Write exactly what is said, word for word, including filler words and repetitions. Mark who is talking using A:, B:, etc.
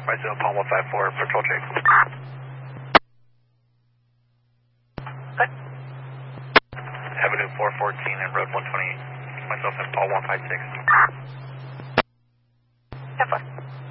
A: Myself, Palm one five four, patrol check.
B: What?
A: Avenue four fourteen and Road one twenty-eight. Myself and Paul one five six.
B: ten four.